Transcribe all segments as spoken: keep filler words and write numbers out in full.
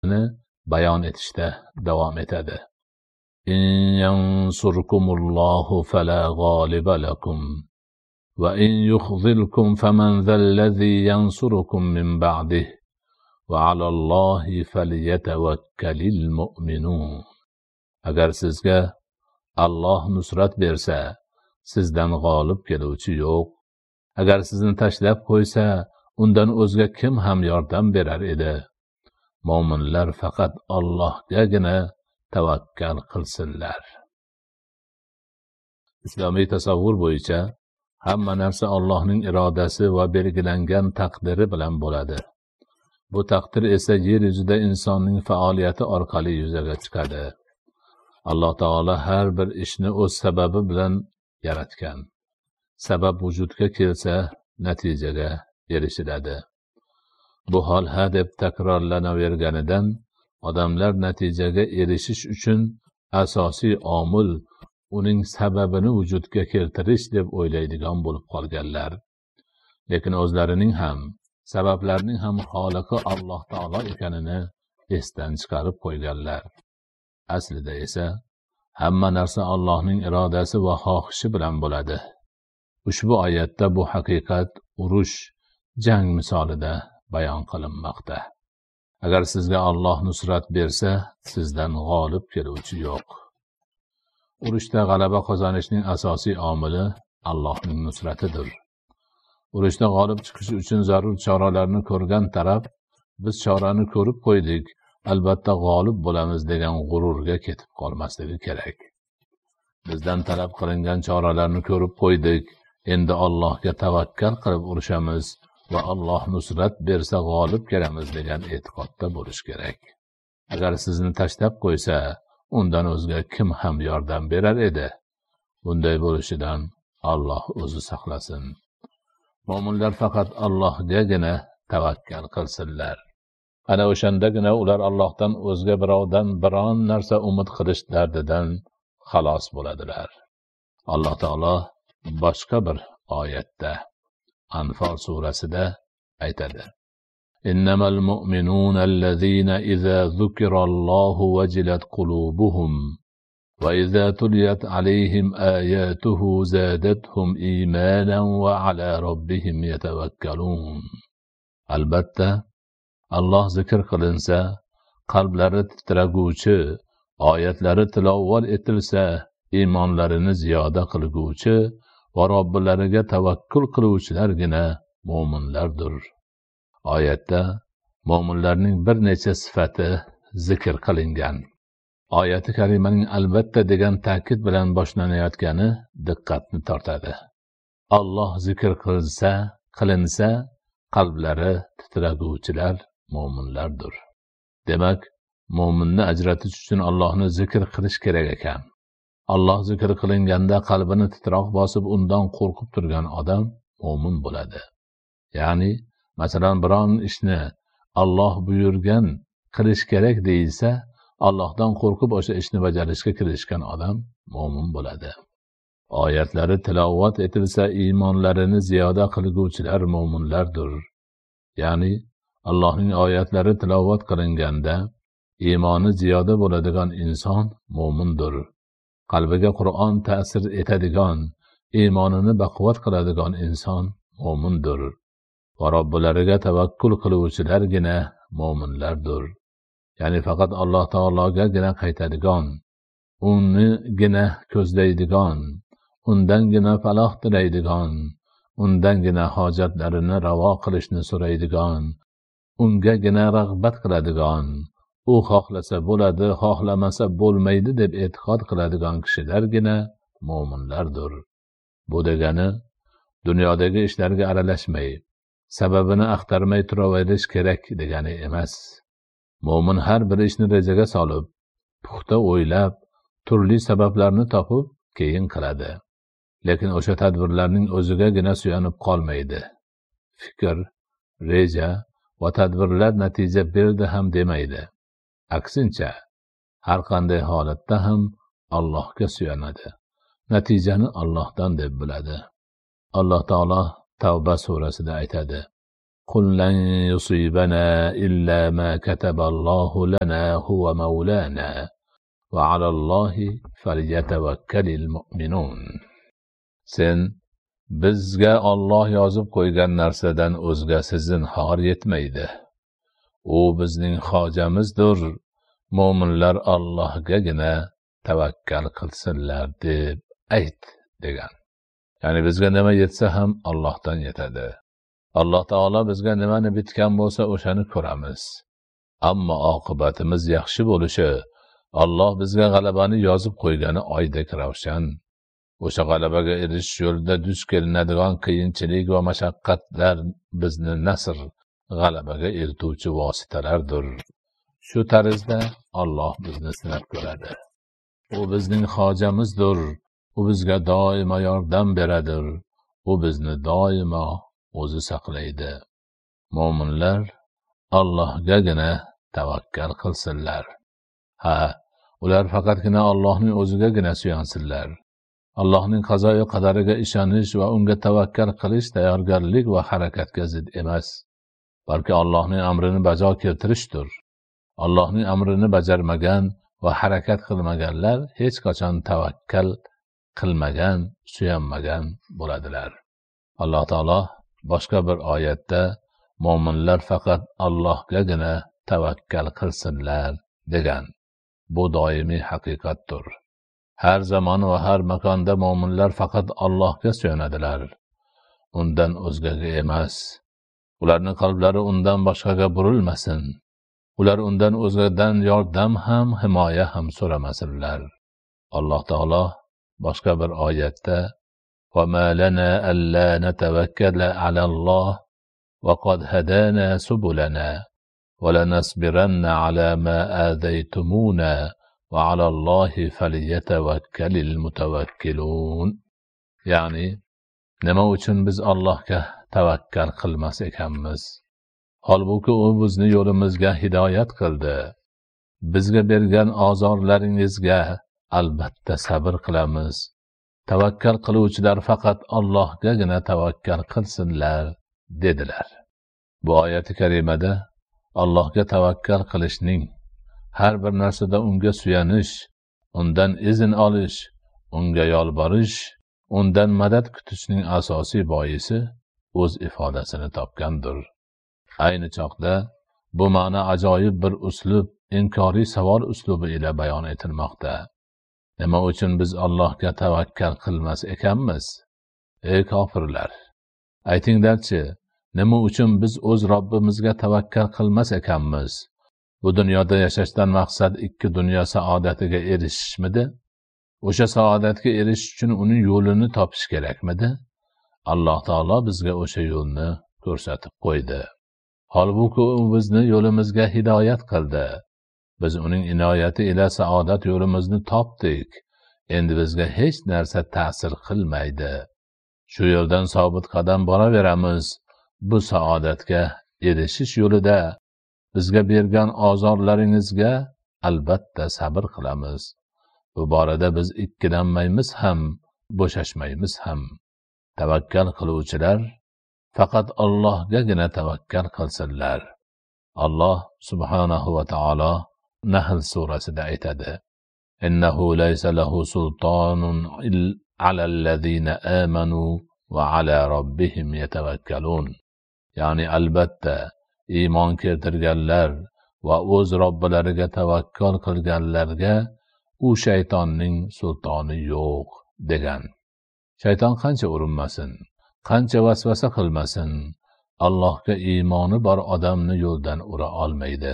bayon etishda davom etadi. In yansurkumullohu fala g'oliba lakum va in yukhzilkum faman zallazi yansurukum min ba'dih va alallohi falyatawakkalul mu'minun. Agar sizga Alloh nusrat bersa, sizdan g'olib keluvchi yo'q. Agar sizni tashlab qo'ysa, undan o'zga kim ham yordam berar edi? Mo'minlar faqat Allohgagina tavakkal qilsinlar. Islomiy tasavvur bo'yicha hamma narsa Allohning irodasi va belgilangan taqdiri bilan bo'ladi. Bu taqdir esa yer yuzida insonning faoliyati orqali yuzaga chiqadi. Alloh taolo har bir ishni o'z sababi bilan yaratgan. Sabab vujudga kelsa, natijaga erishiladi. Bu hol ha deb takrorlanaverganidan odamlar natijaga erishish uchun asosiy omil uning sababini vujudga keltirish deb o'ylaydigan bo'lib qolganlar. Lekin o'zlarining ham, sabablarning ham xoliqi Alloh taolo ekanini esdan chiqarib qo'yganlar. Aslida esa hamma narsa Allohning irodasi va xohishi bilan bo'ladi. Ushbu oyatda bu haqiqat urush, jang misolida bayon qilinmoqda. Agar sizga Alloh nusrat bersa, sizdan g'olib keluvchi yo'q. Urushda g'alaba qozonishning asosiy omili Allohning nusratidir. Urushda g'olib chiqish uchun zarur choralarni ko'rgan taraf, biz chorani ko'rib qo'ydik, albatta g'olib bo'lamiz degan g'ururga ketib qolmasligi kerak. Bizdan talab qilingan choralarni ko'rib qo'ydik, endi Allohga tavakkal qilib urushamiz va Alloh nusrat bersa g'olib kelamiz degan e'tiqodda bo'lish kerak. Agar sizni tashlab qo'ysa, undan o'zga kim ham yordam berar edi? Bunday bo'lishidan Alloh o'zi saqlasin. Mo'minlar faqat Allohgagina tavakkal qilsinlar. Ana o'shandagina ular Allohdan o'zga birovdan biron narsa umid qilish dardidan xalos bo'ladilar. Alloh taolo boshqa bir oyatda, Anfal surasida aytadi: Innamal mu'minuna allazina idza zukirallohu wajilat qulubuhum va idza tuliyat alayhim ayatuhu zadatuhum imanan va ala robbihim yatawakkalun. Albatta Alloh zikr qilinsa, qalblari titraguvchi, oyatlari tilovat etilsa, iymonlarini ziyoda qilguvchi va Robbilariga tavakkul qiluvchilargina mo'minlardir. Oyatda mo'minlarning bir necha sifati zikr qilingan. Oyati karimaning albatta degan ta'kid bilan boshlanayotgani diqqatni tortadi. Alloh zikr qilsa, qilinsa, qalblari titraguvchilar mo'minlardir. Demak, mo'minni ajratish uchun Allohni zikr qilish kerak ekan. Alloh zikr qilinganda qalbini titroq bosib undan qo'rqib turgan odam mo'min bo'ladi. Ya'ni, masalan, biron ishni Alloh buyurgan qilish kerak deyilsa, Allohdan qo'rqib o'sha ishni bajarishga kirishgan odam mo'min bo'ladi. Oyatlari tilovat etilsa, iymonlarini ziyoda qilguvchilar mo'minlardir. Ya'ni, Allohning oyatlari tilovat qilinganda iymoni ziyoda bo'ladigan inson mo'mindir. Qalbiga Qur'on ta'sir etadigan, iymonini baquvvat qiladigan inson mo'mindir. Va Robbilariga tavakkul qiluvchilargina mo'minlardir. Ya'ni faqat Alloh taologagina qaytadigan, unigina ko'zlaydigan, undangina faloh tilaydigan, undangina hojatlarini ravo qilishni so'raydigan, ungagina rag'bat qiladigan, u xohlasa bo'ladi, xohlamasa bo'lmaydi deb e'tiqod qiladigan kishilargina mo'minlardir. Bu degani dunyodagi ishlarga aralashmay, sababini axtarmay turaverish kerak degani emas. Mo'min har bir ishni rejaga solib, puxta o'ylab, turli sabablarni topib keyin qiladi. Lekin o'sha tadbirlarning o'zigagina suyanib qolmaydi. Fikr, reja va tadbirlar natija berdi ham demaydi. Aksincha, har qanday holatda ham Allohga suyanadi. Natijani Allohdan deb biladi. Alloh taolo Tavba surasida aytadi: قل لن يصيبنا إلا ما كتب الله لنا هو مولانا وعلى الله فليتوكل المؤمنون. Sen bizga Alloh yozib qo'ygan narsadan o'zgasi zinhor yetmaydi. U bizning hojamizdir. Mo'minlar Allohgagina tavakkal qilsinlar deb ayt degan. Ya'ni bizga nima yetsa ham Allohdan yetadi. Alloh taolo bizga nimani bitgan bo'lsa o'shani ko'ramiz. Ammo oqibatimiz yaxshi bo'lishi, Alloh bizga g'alabani yozib qo'ygani oydek ravshan. O'sha g'alabaga erishish yo'lida duch kelinadigan qiyinchilik va mashaqqatlar bizni nasr, g'alabaga eltuvchi vositalardir. Shu tarzda Alloh bizni sinab ko'radi. U bizning hojamizdir. U bizga doimo yordam beradir. U bizni doimo o'zi saqlaydi. Mo'minlar Allohgagina tavakkal qilsinlar. Ha, ular faqatgina Allohning o'zigagina suyansinlar. Allohning qazo-yu qadariga ishonish va unga tavakkal qilish tayyorgarlik va harakatga zid emas, balki Allohning amrini bajo keltirishdir. Allohning amrini bajarmagan va harakat qilmaganlar hech qachon tavakkal qilmagan, suyanmagan bo'ladilar. Alloh taolo boshqa bir oyatda mo'minlar faqat Allohgagina tavakkal qilsinlar degan. Bu doimiy haqiqatdir. Har zamon va har makonda mo'minlar faqat Allohga suyanadilar. Undan o'zgaga emas. Ularning qalblari undan boshqaga burilmasin. Ular undan o'zgadan yordam ham, himoya ham so'ramasinlar. Alloh taolo boshqa bir oyatda وَمَا لَنَا أَلَّا نَتَوَكَّلَ عَلَى اللَّهِ وَقَدْ هَدَانَا سُبُلَنَا وَلَنَصْبِرَنَّ عَلَى مَا آذَيْتُمُونَا وَعَلَى اللَّهِ فَلْيَتَوَكَّلِ الْمُتَوَكِّلُونَ. Ya'ni nima uchun biz Allohga tavakkal qilmas ekanmiz? Holbuki u bizni yo'limizga hidoyat qildi. Bizga bergan ozorlaringizga albatta sabr qilamiz. Tavakkal qiluvchilar faqat Allohgagina tavakkal qilsinlar dedilar. Bu oyati karimada Allohga tavakkal qilishning, har bir narsada unga suyanish, undan izn olish, unga yolborish, undan madad kutishning asosiy boisi o'z ifodasini topgandir. Ayni chog'da bu ma'no ajoyib bir uslub, inkoriy savol uslubi ila bayon etilmoqda. Nima uchun biz Allohga tavakkal qilmas ekanmiz? Ey kofirlar, aytinglarchi, nima uchun biz o'z Robbimizga tavakkal qilmas ekanmiz? Bu dunyoda yashashdan maqsad ikki dunyo saodatiga erishishmidi? O'sha saodatga erishish uchun uning yo'lini topish kerakmidi? Alloh taolo bizga o'sha yo'lni ko'rsatib qo'ydi. Holbuki u bizni yo'limizga hidoyat qildi. Biz uning inoyati ila saodat yo'limizni topdik. Endi bizga hech narsa ta'sir qilmaydi. Shu yo'ldan sobit qadam boraveramiz. Bu saodatga erishish yo'lida bizga bergan ozorlaringizga albatta sabr qilamiz. Bu borada biz ikkilanmaymiz ham, bo'shashmaymiz ham. Tavakkal qiluvchilar faqat Allohgagina tavakkal qilsinlar. Alloh subhanahu va taolo Nahl surasida aytadi: "Innahu laysa lahu sultonun alallazina amanu va ala robbihim yatavakkalun." Ya'ni albatta iymon keltirganlar va o'z robbilariga tavakkul qilganlarga u shaytonning sultoni yo'q degan. Shayton qancha urinmasin, qancha vasvasa qilmasin, Allohga iymoni bor odamni yo'ldan ura olmaydi.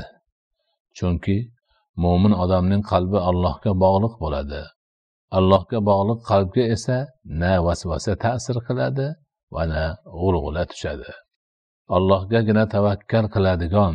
Chunki mo'min odamning qalbi Allohga bog'liq bo'ladi. Allohga bog'liq qalbga esa na vasvasa ta'sir qiladi va na g'ulg'ula tushadi. Allohgagina tavakkal qiladigan,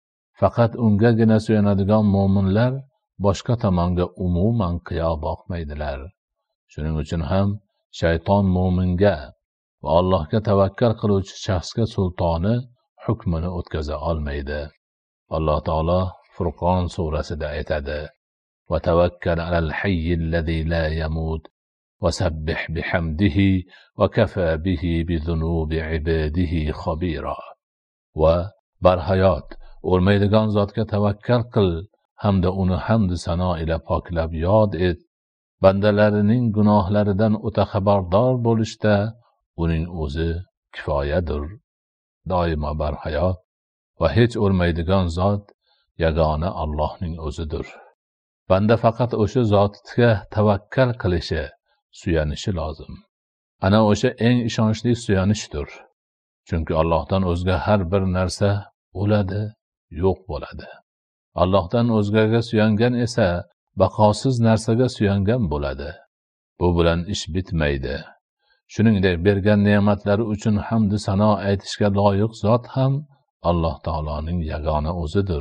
faqat ungagina suyanadigan mo'minlar boshqa tomonga umuman qiyo boqmaydilar. Shuning uchun ham shayton mo'minga va Allohga tavakkal qiluvchi shaxsga sultoni hukmini o'tkaza olmaydi. Alloh taolo Furqon surasida aytadi: "Va tawakkal alal hayyil-ladzi la yamut va sabbih bihamdihi va kafa bihi bi zunubi ibadihi xabira." va barhayot o'lmaydigan zotga tavakkal qil hamda uni hamd sano ila poklab yod et. Bandalarining gunohlaridan o'ta xabardor bo'lishda uning o'zi kifoyadir. Doimo barhayot va hech o'lmaydigan zot yagona Allohning o'zidir. Banda faqat o'sha zotga tavakkal qilishi, suyanishi lozim. Ana o'sha eng ishonchli suyanishdir. Chunki Allohdan o'zga har bir narsa o'ladi, yo'q bo'ladi. Allohdan o'zgaga suyangan esa baqosiz narsaga suyangan bo'ladi. Bu bilan ish bitmaydi. Shuningdek, bergan ne'matlari uchun hamd sano aytishga loyiq zot ham Alloh taoloning yagona o'zidir.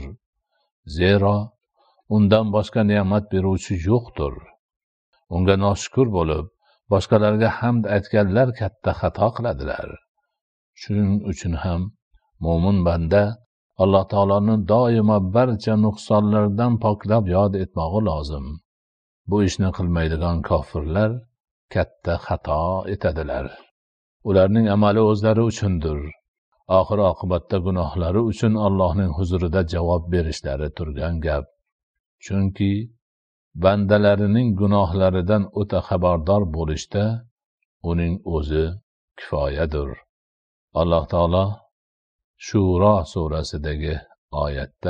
Zero undan boshqa ne'mat beruvchi yo'qdir. Unga noshukur bo'lib, boshqalarga hamd aytganlar katta xato qiladilar. Shuning uchun ham mo'min banda Alloh taoloni doimo barcha nuqsonlardan poklab yod etmog'i lozim. Bu ishni qilmaydigan kofirlar katta xato etadilar. Ularning amali o'zlari uchundir. Oxir oqibatda gunohlari uchun Allohning huzurida javob berishlari turgan gap. Chunki bandalarining gunohlaridan o'ta xabardor bo'lishda uning o'zi kifoyadir. Alloh taolo Shuro surasidagi oyatda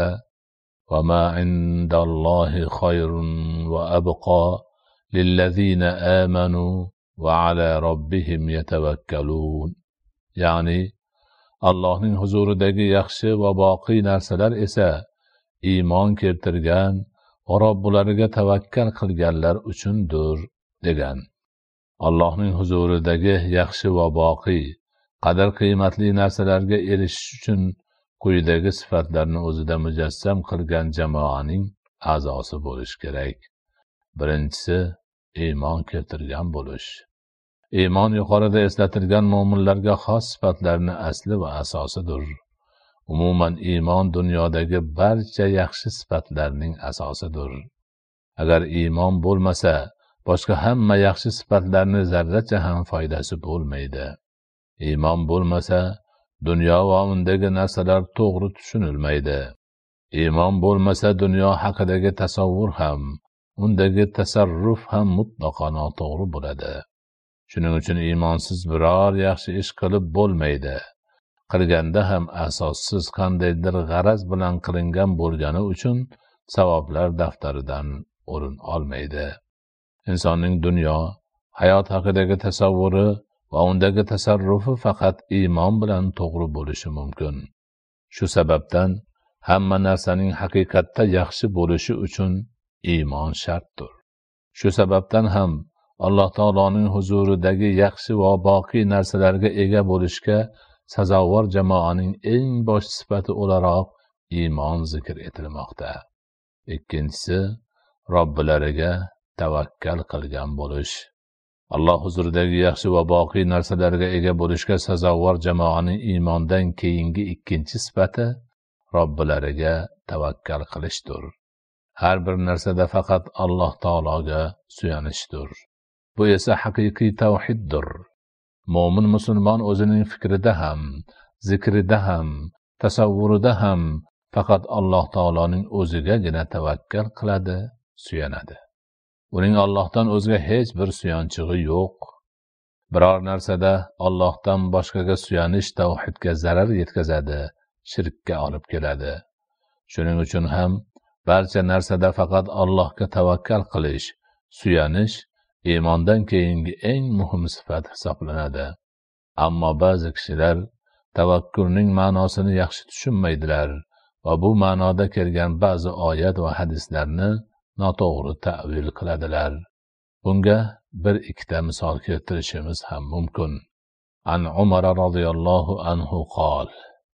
va ma indallohi khayrun va abqa lillazina amanu va ala robbihim yatavakkalun. Ya'ni Allohning huzuridagi yaxshi va boqiy narsalar esa iymon keltirgan va Robbilariga tavakkal qilganlar uchundir degan. Allohning huzuridagi yaxshi va boqiy, qadr qiymatli narsalarga erishish uchun quyidagi sifatlarni o'zida mujassam qilgan jamoaning a'zosi bo'lish kerak. Birinchisi, iymon keltirgan bo'lish. Iymon yuqorida eslatilgan mo'minlarga xos sifatlarning asli va asosidir. Umuman iymon dunyodagi barcha yaxshi sifatlarning asosidir. Agar iymon bo'lmasa, boshqa hamma yaxshi sifatlarning zarracha ham foydasi bo'lmaydi. Iymon bo'lmasa, dunyo va undagi narsalar to'g'ri tushunilmaydi. Iymon bo'lmasa, dunyo haqidagi tasavvur ham, undagi tasarruf ham mutlaqo noto'g'ri bo'ladi. Shuning uchun iymonsiz biror yaxshi ish qilib bo'lmaydi. Qilganda ham asossiz qandaydir g'araz bilan qilingan bo'lgani uchun savoblar daftaridan o'rin olmaydi. Insonning dunyo, hayot haqidagi tasavvuri va undagi tasarrufi faqat iymon bilan to'g'ri bo'lishi mumkin. Shu sababdan hamma narsaning haqiqatda yaxshi bo'lishi uchun iymon shartdir. Shu sababdan ham Alloh taoloning huzuridagi yaxshi va boqiy narsalarga ega bo'lishga sazovor jamoaning eng bosh sifati o'laroq iymon zikr etilmoqda. Ikkinchisi, Robbilariga tavakkal qilgan bo'lish. Alloh huzuridagi yaxshi va boqiy narsalarga ega bo'lishga sazovor jamoaning iymondan keyingi ikkinchi sifati Robbilariga tavakkal qilishdir. Har bir narsada faqat Alloh taologa suyanishdir. Bu esa haqiqiy tavhiddir. Mo'min musulmon o'zining fikrida ham, zikrida ham, tasavvurida ham faqat Alloh taoloning o'zigagina tavakkal qiladi, suyanadi. Uning Allohdan o'zga hech bir suyanchig'i yo'q. Biror narsada Allohdan boshqaga suyanish tavhidga zarar yetkazadi, shirkka olib keladi. Shuning uchun ham barcha narsada faqat Allohga tavakkal qilish, suyanish iymondan keyingi eng muhim sifat hisoblanadi. Ammo ba'zi kishilar tavakkulning ma'nosini yaxshi tushunmaydilar va bu ma'noda kelgan ba'zi oyat va hadislarni noto'g'ri ta'vil qiladilar. Bunga bir ikkita misol keltirishimiz ham mumkin. An Umar radhiyallohu anhu qol: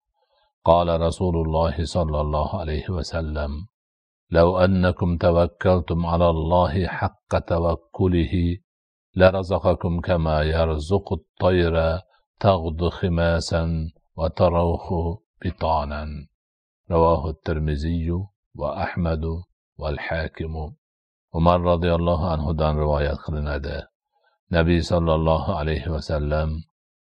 Qala Rasululloh sallallohu alayhi va sallam: لو أنكم توكلتم على الله حق توكله لرزقكم كما يرزق الطير تغدو خماسا وتروح بطانا. رواه الترمذي وأحمد والحاكم. Umar radhiyallohu anhu dan rivoyat qilinadi. Nabiy sallallohu alayhi va sallam: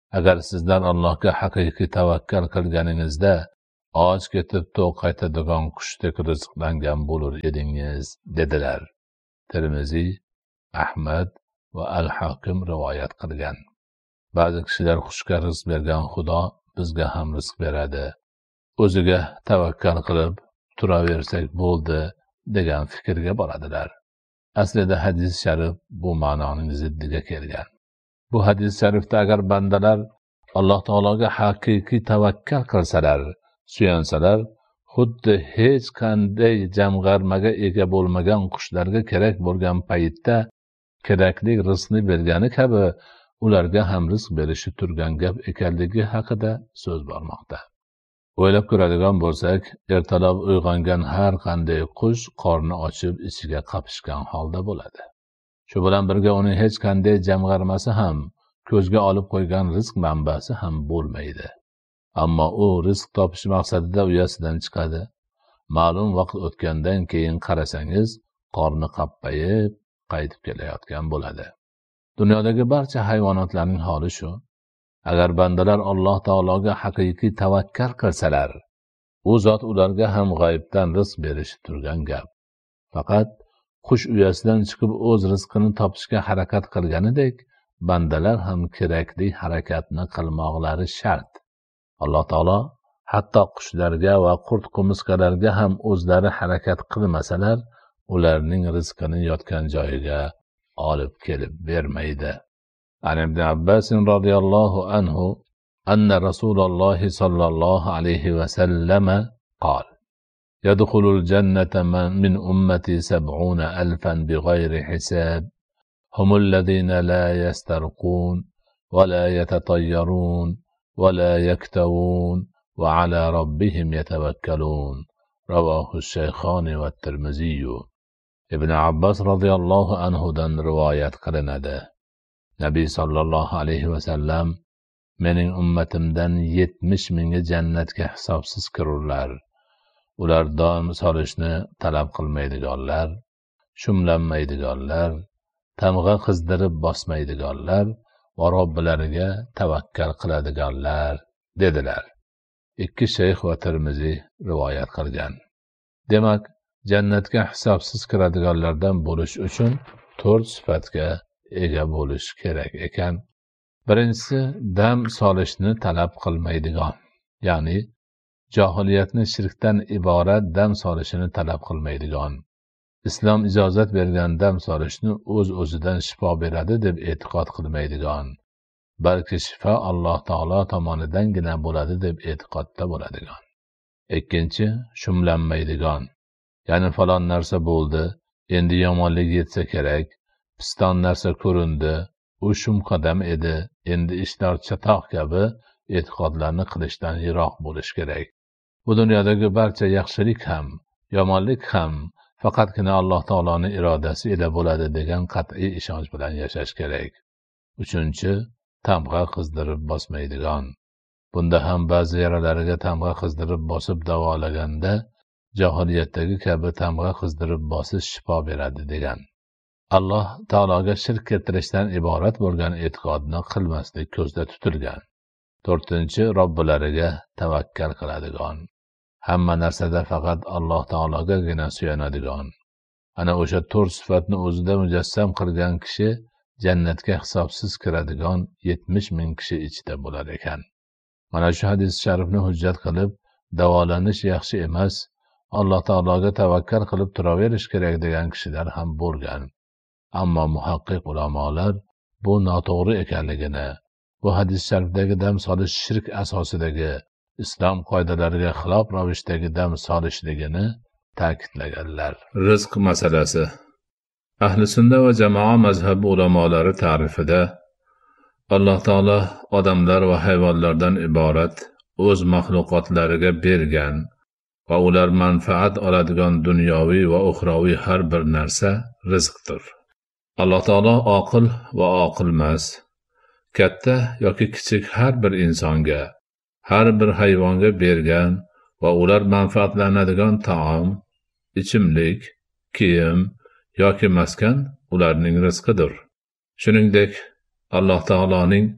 agar sizlar Allohga haqiqiy tavakkal qilganingizda och ketib to'q qaytadigan qushdek rizqlangan bo'lar edingiz, dedilar. Termiziy, Ahmad va Al-Hakim rivoyat qilgan. Ba'zi kishilar xushga rizq bergan Xudo bizga ham rizq beradi, o'ziga tavakkal qilib turaversak bo'ldi degan fikrga boradilar. Aslida hadis sharif bu ma'noning ziddiga kelgan. Bu hadis sharifda agar bandalar Alloh taologa haqiqiy tavakkal qilsalar, suyansalar, xuddi hech qanday jamg'armaga ega bo'lmagan qushlarga kerak bo'lgan paytda kerakli rizqni bergani kabi ularga ham rizq berishi turgan gap ekanligi haqida so'z bormoqda. O'ylab ko'radigan bo'lsak, ertalab uyg'ongan har qanday qush qorni ochib ichiga qapishgan holda bo'ladi. Shu bilan birga uning hech qanday jamg'armasi ham, ko'zga olib qo'ygan rizq manbasi ham bo'lmaydi. Ammo u rizq topish maqsadida uyasidan chiqadi. Ma'lum vaqt o'tgandan keyin qarasangiz, qorni qappayib qaytib kelayotgan bo'ladi. Dunyodagi barcha hayvonotlarning holi shu. Agar bandalar Alloh taologa haqiqiy tavakkal qilsalar, u zot ularga ham g'aybdan rizq berishi turgan gap. Faqat qush uyasidan chiqib o'z rizqini topishga harakat qilganidek, bandalar ham kerakli harakatni qilmoqlari shart. Alloh taolo hatto qushlarga va qurt-qumursqalarga ham o'zlari harakat qilmasalar, ularning rizqini yotgan joyiga olib kelib bermaydi. An ibn Abbas radhiyallohu anhu anna Rasululloh sallallohu alayhi va sallam qala: Yadkhulul jannata min ummati sab'una alfan bighayri hisab. Humul ladina la yastarqun wa la yatatayyarun wa la yaktawun wa ala rabbihim yatawakkalun. Rawahu Shaykhani va Tirmiziy. Ibn Abbas radhiyallohu anhu dan rivoyat qilinadi. Nabiy sallallohu alayhi va sallam mening ummatimdan yetmish mingga jannatga hisobsiz kirurlar. Ular dom solishni talab qilmaydiganlar, shumlanmaydiganlar, tamg'a qizdirib bosmaydiganlar va Robbilariga tavakkal qiladiganlar, dedilar. Ikki shayx va Tirmiziy rivoyat qilgan. Demak, jannatga hisobsiz kiradiganlardan bo'lish uchun to'rt sifatga ega bo'lish kerak ekan. Birinchisi, dam solishni talab qilmaydigan, ya'ni johiliyatni shirkdan iborat dam solishini talab qilmaydigan. Islom ijozat bergan dam solishni o'z-o'zidan shifo beradi deb e'tiqod qilmaydigan, balki shifo Alloh taolo tomonidangina bo'ladi deb e'tiqodda bo'ladigan. Ikkinchi, shumlanmaydigan, ya'ni falon narsa bo'ldi, endi yomonlik yetsa kerak, piston narsa ko'rindi, u shum qadam edi, endi ishlar chatoq kabi e'tiqodlarni qilishdan yiroq bo'lish kerak. Bu dunyodagi barcha yaxshilik ham, yomonlik ham faqatgina Alloh taoloning irodasi ila bo'ladi degan qat'iy ishonch bilan yashash kerak. Uchinchi, tamg'a qizdirib bosmaydigan. Bunda ham ba'zi yaralariga tamg'a qizdirib bosib davolaganda johiliyatdagi kabi tamg'a qizdirib bosish shifo beradi degan. Alloh taologa shirk keltirishdan iborat bo'lgan e'tiqodni qilmaslik ko'zda tutilgan. To'rtinchi, Robbilariga tavakkal qiladigan. Hamma narsada faqat Alloh taologagina suyanadigan. Ana o'sha to'rt sifatni o'zida mujassam qilgan kishi jannatga hisobsiz kiradigan yetmish ming kishi ichida bo'lar ekan. Mana shu hadis sharifni hujjat qilib, davolanish yaxshi emas, Alloh taologa tavakkal qilib turaverish kerak degan kishilar ham bo'lgan. Ammo muhaqqiq ulamolar bu noto'g'ri ekanligini, bu hadis sharifdagi dam solish shirk asosidagi islom qoidalariga xilof ravishdagi dam solishligini ta'kidlaganlar. Rizq masalasi. Ahli sunna va jamoa mazhabi ulamolari ta'rifida Alloh taolo odamlar va hayvonlardan iborat o'z maxluqotlariga bergan va ular manfaat oladigan dunyoviy va uxroviy har bir narsa rizqdir. Alloh taolo oqil va oqilmas, katta yoki kichik har bir insonga, har bir hayvonga bergan va ular manfaatlanadigan taom, ichimlik, kiyim yoki maskan ularning rizqidir. Shuningdek, Alloh taoloning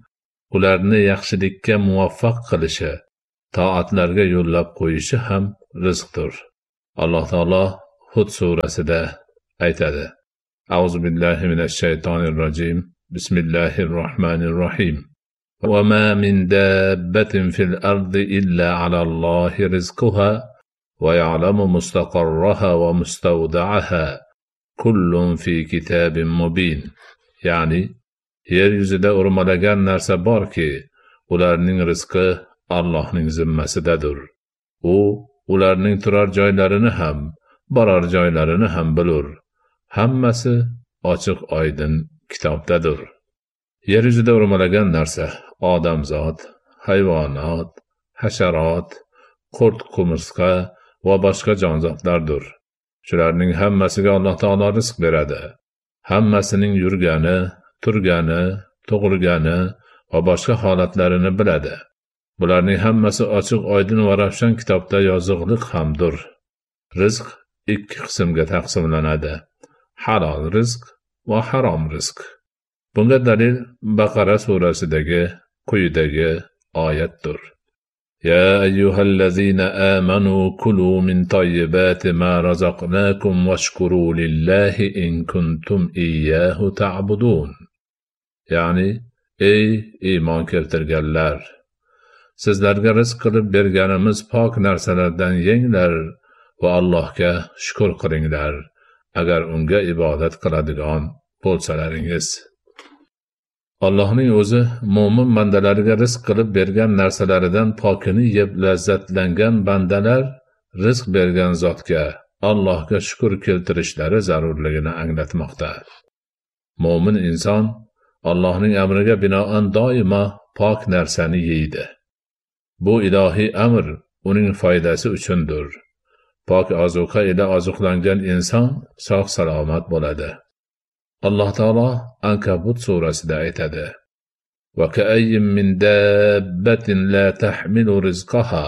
ularni yaxshilikka muvaffaq qilishi, toatlarga yo'llab qo'yishi ham rizqdir. Alloh taolo Hud surasida aytadi: A'udzu billahi minash shaytonir rojim. Bismillahir rohmanir rohim. Va ma min dabbatin fil ardi illa alallohi rizquha va ya'lamu mustaqarraha va mustawda'aha kullun fi kitabin mubin. Ya'ni yer yuzida o'rmalagan narsa borki, ularning rizqi Allohning zimmasidadir. U ularning turar joylarini ham, borar joylarini ham bilur. Hammasi ochiq oydin kitobdadir. Yer yuzida o'rmalagan narsa odamzod, hayvonot, hasharot, qurt qumursqa va boshqa jonzotlardir. Shularning hammasiga Alloh taolo rizq beradi. Hammasining yurgani, turgani, tug'ilgani va boshqa holatlarini biladi. Bularning hammasi ochiq oydin va ravshan kitobda yozig'liq hamdir. Rizq ikki qismga taqsimlanadi: halol rizq va harom rizq. Bunga dalil Baqara surasidagi quyidagi oyatdir. Ya ayyuhallazina amanu kulu min tayyibati ma razaqnakum washkuru lillahi in kuntum iyyahu ta'budun. Ya'ni ey iymon keltirganlar, sizlarga rizq qilib berganimiz pok narsalardan yenglar va Allohga shukr qilinglar, agar unga ibodat qiladigan bo'lsalaringiz. Allohning o'zi mo'min bandalariga rizq qilib bergan narsalaridan pokini yeb lazzatlangan bandalar rizq bergan zotga, Allohga shukr keltirishlari zarurligini anglatmoqda. Mo'min inson Allohning amriga binoan doimo pok narsani yeydi. Bu ilohiy amr uning foydasi uchundir. Pok ozuqa ila ozuqlangan inson sog' salomat bo'ladi. Alloh taolo Ankabut surasida aytadi: "Va ka'ayyin min dabbatin la tahmilu rizqaha,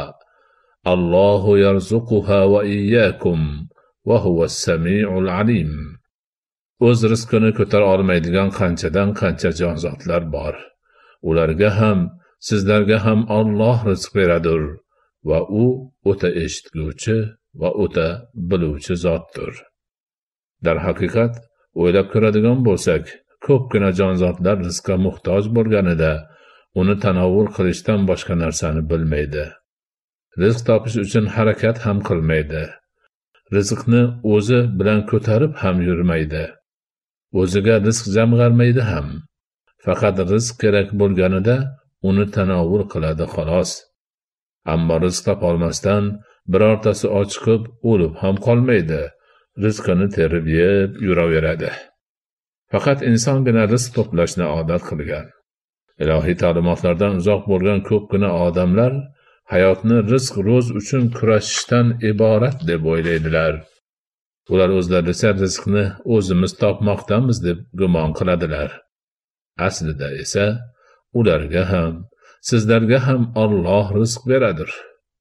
Allohu yarzuquha va iyyakum va huwas samiul alim." O'z rizqini ko'tara olmaydigan qanchadan qancha jonzotlar bor. Ularga ham, sizlarga ham Alloh rizq beradir va u o'ta eshitguvchi va o'ta biluvchi zotdir. Dar haqiqat o'ylab ko'radigan bo'lsak, ko'pgina jonzotlar rizqqa muhtoj bo'lganida uni tanovvul qilishdan boshqa narsani bilmaydi. Rizq topish uchun harakat ham qilmaydi. Rizqni o'zi bilan ko'tarib ham yurmaydi. O'ziga rizq jamg'armaydi ham. Faqat rizq kerak bo'lganida uni tanovvul qiladi xolos. Ammo rizq topolmasdan birortasi ochiqib o'lib ham qolmaydi. Rizqini terib yeb yuraveradi. Faqat insongina rizq to'plashni odat qilgan. Ilohiy ta'limotlardan uzoq bo'lgan ko'pgina odamlar hayotni rizq ro'z uchun kurashishdan iborat deb o'ylaydilar. Ular o'zlaricha rizqni o'zimiz topmoqdamiz deb gumon qiladilar. Aslida esa ularga ham, sizlarga ham Alloh rizq beradir.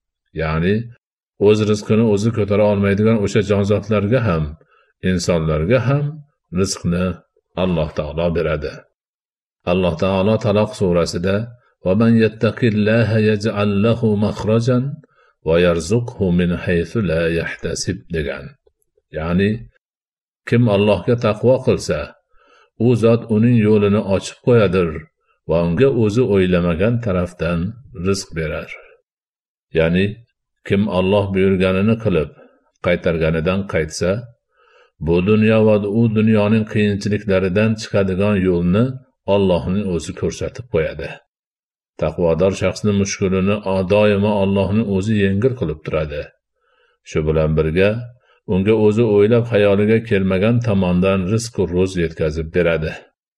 Ya'ni o'z rizqini o'zi ko'tara olmaydigan o'sha jonzotlarga ham, insonlarga ham rizqni Alloh taolo beradi. Alloh taolo Taloq surasida: "Va man yattaqillaha yaj'al lahu makhrajan va yarzuqhu min haythu la yahtasib" degan. Ya'ni kim Allohga taqvo qilsa, u zot uning yo'lini ochib qo'yadir va unga o'zi o'ylamagan tarafdan rizq berar. Ya'ni kim Alloh buyurganini qilib, qaytarganidan qaytsa, bu dunyo va u dunyoning qiyinchiliklaridan chiqadigan yo'lni Allohning o'zi ko'rsatib qo'yadi. Taqvodor shaxsning mushkulini doimo Allohning o'zi yengil qilib turadi. Shu bilan birga unga o'zi o'ylab xayoliga kelmagan tomondan rizq ro'z yetkazib beradi.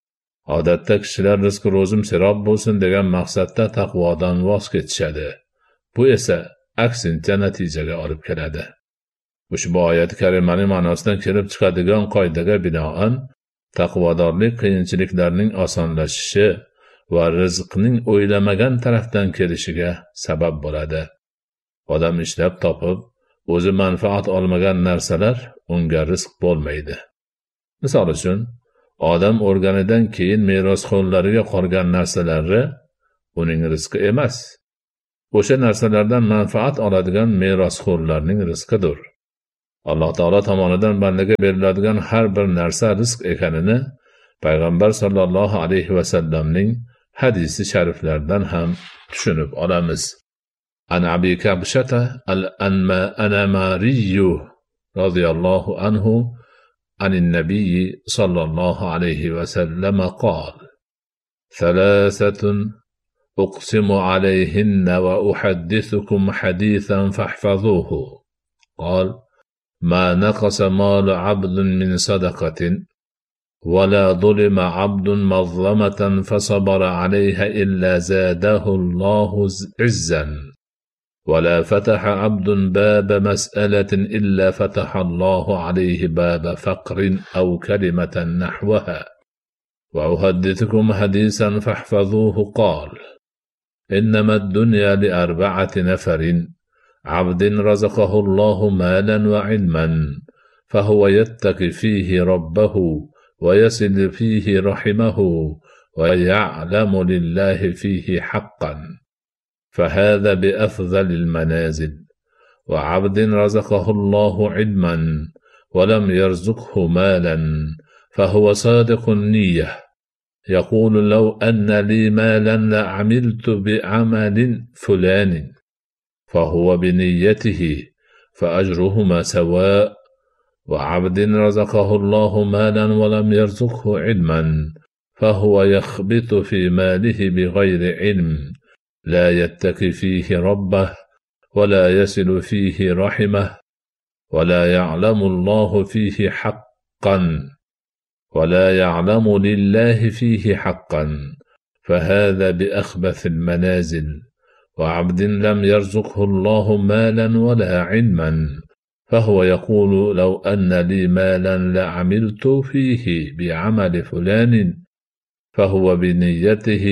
Odatda kishilar rizq ro'zim serob bo'lsin degan maqsadda taqvodan voz kechishadi. Bu esa aksincha natijaga olib keladi. Ushbu oyat karimaning ma'nosidan kelib chiqadigan qoidaga binoan taqvodorlik qiyinchiliklarning osonlashishi va rizqning o'ylamagan tarafdan kelishiga sabab bo'ladi. Odam ishlab topib, o'zi manfaat olmagan narsalar unga rizq bo'lmaydi. Misol uchun, odam o'lganidan keyin merosxo'rlariga qolgan narsalari uning rizqi emas. O'sha narsalardan manfaat oladigan merosxo'rlarning rizqidir. Alloh taolo tomonidan bandaga beriladigan har bir narsa rizq ekanini payg'ambar sollallohu alayhi va sallamning hadisi shariflaridan ham tushunib olamiz. An Abi Kabshata al-Anmari radhiyallohu anhu عن النبي صلى الله عليه وسلم قال: ثلاثة أقسم عليهن وأحدثكم حديثا فاحفظوه. قال: ما نقص مال عبد من صدقة، ولا ظلم عبد مظلمة فصبر عليها إلا زاده الله عزا، ولا فتح عبد باب مسألة إلا فتح الله عليه باب فقر أو كلمة نحوها. وأحدثكم حديثا فاحفظوه. قال: إنما الدنيا لأربعة نفر: عبد رزقه الله مالا وعلما، فهو يتقي فيه ربه ويصل فيه رحمه ويعلم لله فيه حقا، فهذا بأفضل المنازل. وعبد رزقه الله علما ولم يرزقه مالا، فهو صادق النية، يقول: لو أن لي مالا لعملت بعمل فلان، فهو بنيته فأجرهما سواء. وعبد رزقه الله مالا ولم يرزقه علما، فهو يخبط في ماله بغير علم، لا يتقي فيه ربه ولا يصل فيه رحمه، ولا يعلم الله فيه حقا، ولا يعلم لله فيه حقا، فهذا بأخبث المنازل. وعبد لم يرزقه الله مالا ولا علما، فهو يقول: لو أن لي مالا لعملت فيه بعمل فلان، فهو بنيته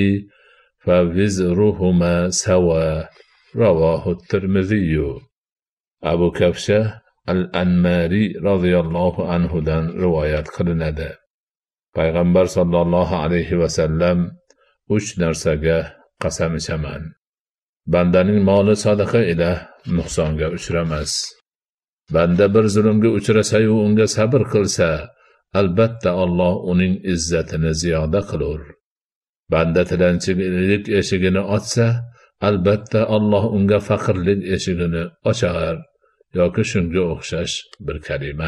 فوزرهما سوا. رواه الترمذي. Abu Kabsha al-Anmari radhiyallohu anhudan rivoyat qilinadi. Payg'ambar sollallohu alayhi va sallam uch narsaga qasam ichaman: bandaning moli sadaqa ila nuqsonga uchramas. Banda bir zulmga uchrasa-yu unga sabr qilsa, albatta Alloh uning izzatini ziyoda qilur. Banda tilanchilik eshigini ochsa, albatta Alloh unga faqirlik eshigini ochar, yoki shunga o'xshash bir kalima.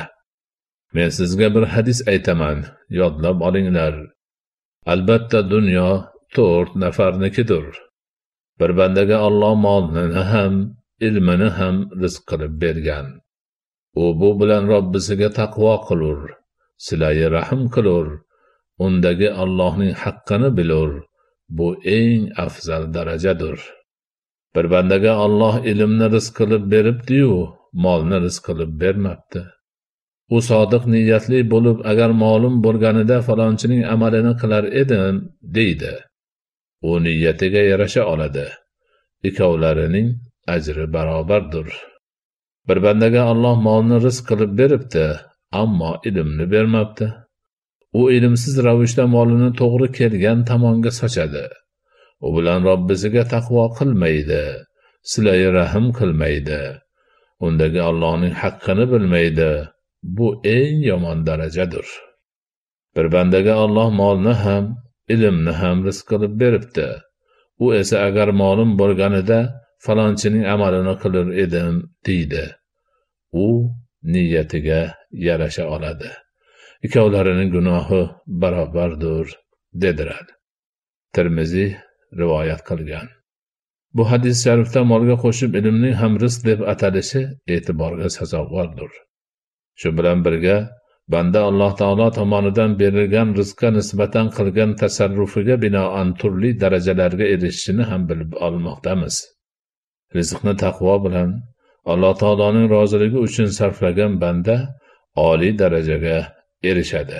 Men sizga bir hadis aytaman, yodlab olinglar. Albatta dunyo to'rt nafarnikidir. Bir bandaga Alloh molini ham, ilmini ham rizq qilib bergan. U bu bilan Robbisiga taqvo qilur, silai rahim qilur, undagi Allohning haqqini bilur. Bu eng afzal darajadir. Bir bandaga Alloh ilmni rizq qilib beribdi-yu, molni rizq qilib bermabdi. U sodiq niyatli bo'lib, agar molim bo'lganida falonchining amalini qilar edim, deydi. U niyatiga yarasha oladi. Ikkovlarining ajri barobardir. Bir bandaga Alloh molni rizq qilib beribdi, ammo ilmni bermabdi. U ilmsiz ravishda molini to'g'ri kelgan tomonga sochadi. U bilan Robbisiga taqvo qilmaydi, silai rahim qilmaydi, undagi Allohning haqqini bilmaydi. Bu eng yomon darajadir. Bir bandaga Alloh molni ham, ilmni ham rizq qilib beribdi. U esa agar molim bo'lganida falonchining amalini qilar edim, deydi. U niyatiga yarasha oladi. Ikkovlarining gunohi barobardir, dedilar. Tirmiziy rivoyat qilgan. Bu hadis sharifda molga qo'shib ilmning ham rizq deb atalishi e'tiborga sazovordir. Shu bilan birga banda Alloh taolo tomonidan berilgan rizqqa nisbatan qilgan tasarrufiga binoan turli darajalarga erishishini ham bilib olmoqdamiz. Rizqni taqvo bilan Alloh taoloning roziligi uchun sarflagan banda oliy darajaga erishadi.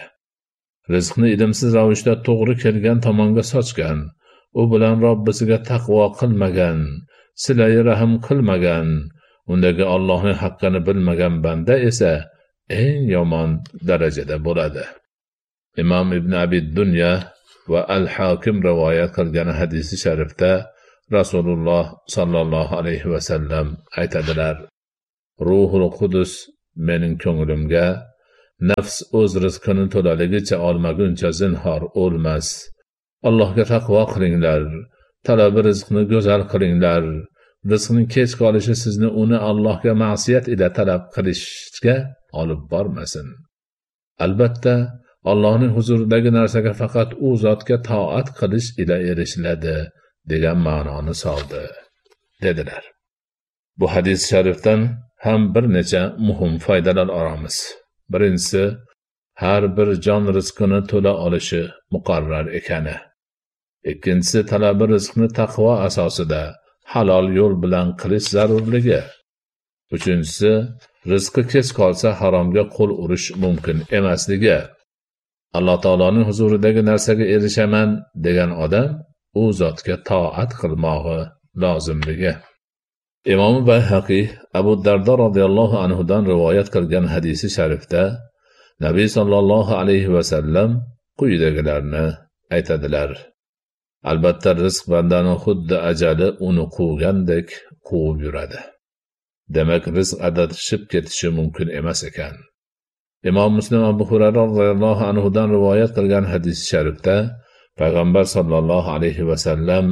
Rizqni ilmsiz ravishda to'g'ri kelgan tomonga sochgan, u bilan Robbisiga taqvo qilmagan, silai rahim qilmagan, undagi Allohning haqqini bilmagan banda esa eng yomon darajada bo'ladi. Imom Ibn Abi Dunya va al-Hakim rivoyat qilgan hadisi sharifda Rasululloh sallallohu alayhi vasallam aytadilar: Ruhul Qudus mening ko'nglimga nafs o'z rizqini to'laligicha olmaguncha zinhor o'lmas. Allohga taqvo qilinglar, talabi rizqni go'zal qilinglar. Rizqning kech qolishi sizni uni Allohga ma'siyat ila talab qilishga olib bormasin. Albatta, Allohning huzuridagi narsaga faqat u zotga toat qilish ila erishiladi degan ma'noni soldi, dedilar. Bu hadis sharifdan ham bir necha muhim foydalar olamiz. Birinchisi, har bir jon rizqini to'la olishi muqarrar ekani. Ikkinchisi, talabi rizqni taqvo asosida halol yo'l bilan qilish zarurligi. Uchinchisi, rizqi kech qolsa haromga qo'l urish mumkin emasligi. Alloh taoloning huzuridagi narsaga erishaman degan odam u zotga toat qilmog'i lozimligi. Imom Bayhaqiy Abu Dardo radhiyallohu anhu dan rivoyat qilgan hadisi sharifda Nabiy sallallohu alayhi vasallam quyidagilarni aytadilar: Albatta rizq bandani xuddi ajali uni quvgandek quvib yuradi. Demak, rizq adashib ketishi mumkin emas ekan. Imom Muslim Abu Hurayra radhiyallohu anhu dan rivoyat qilgan hadis sharifda payg'ambar sallallohu alayhi vasallam: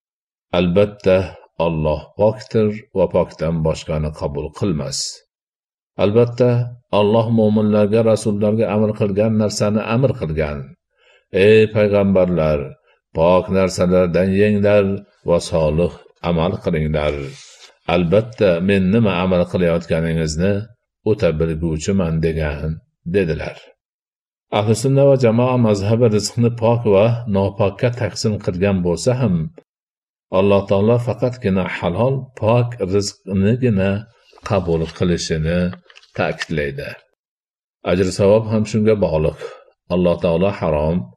Albatta Alloh pokdir va pokdan boshqani qabul qilmas. Albatta Alloh mu'minlarga, rasullarga amr qilgan narsani amr qilgan. Ey payg'ambarlar, pok narsalardan yenglar va solih amal qilinglar. Albatta men nima amal qilayotganingizni o'ta bilguvchiman degan dedilar. Ahli sunna va jamoa mazhabi rizqni pok va nopokka taqsim qilgan bo'lsa ham, Alloh taolo faqatgina halol, pok rizqnigina qabul qilishini ta'kidlaydi. Ajr savob ham shunga bog'liq. Alloh taolo harom